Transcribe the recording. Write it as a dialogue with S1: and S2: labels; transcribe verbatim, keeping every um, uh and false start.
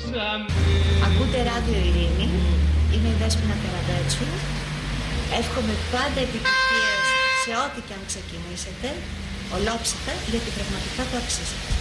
S1: Ακούτε Ράδιο Ειρήνη. Είμαι η Δέσποινα Καραμπέτσου. Εύχομαι πάντα επιτυχίες σε ό,τι και αν ξεκινήσετε. Ολόψυχα, γιατί πραγματικά το αξίζετε.